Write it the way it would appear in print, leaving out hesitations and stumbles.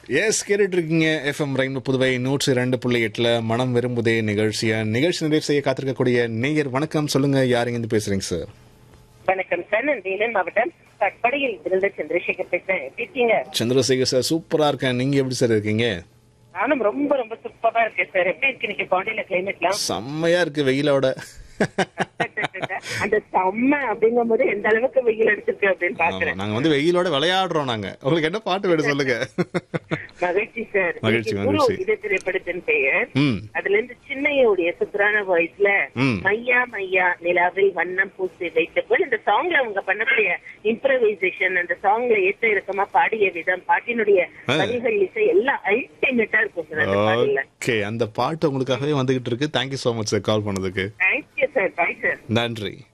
S கேட்டுட்டு இருக்கீங்க FM rainbow Puduvai 102.8 மனம் விரும்புதே நிகழ்ச்சி நிறைவு செய்ய காத்திருக்கக்கூடிய நேயர் வணக்கம். சொல்லுங்க, யாருங்க இருந்து பேசுறீங்க சார்? வணக்கம் சார், நான் வேலூர் மாவட்டம் கட்படையில் இருந்து சந்திரசேகர் பேசுறேன். எப்படி இருக்கீங்க? சந்திரசேகர் சார் சூப்பரா இருக்கேன். நீங்க எப்படி சார் இருக்கீங்க? நானும் ரொம்ப ரொம்ப சூப்பரா இருக்கேன் சார். எப்படி இருக்கு இன்னைக்கு பாண்டியில கிளைமேட்லாம்? செம்மையா இருக்கு வெயிலோட. அந்த செம்ம அப்படிங்கும் போது எந்த அளவுக்கு வெயில் அடிச்சிருக்கு அப்படின்னு பாக்குறேன். நாங்க வந்து வெயிலோட விளையாடுறோம். நாங்க உங்களுக்கு என்ன பாட்டு வேணும் சொல்லுங்க. மகிழ்ச்சி சார். மகிழ்ச்சி, குரு மகிழ்ச்சி. இது திரைப்படத்தின் பெயர். ம் அதுல இருந்து சின்னையோடைய சூப்பரான வாய்ஸ்ல ம். மையா மையா நிலாவில் வண்ணம் பூசி வைத்துக்கொள். இந்த சாங்ல அவங்க பண்ணக்கூடிய இம்ப்ரவைசேஷன், அந்த சாங்ல ஏற்ற இறக்கமா பாடிய விதம், பாட்டினுடைய வரிகள், இசை எல்லாம் அல்டிமேட்டா இருக்கும் சார் அந்த பாடல்ல. ஓகே, அந்த பாட்டு உங்களுக்காகவே வந்துகிட்டு இருக்கு. Thank you so much sir call பண்ணதுக்கு. Thank you sir. Bye sir. நன்றி.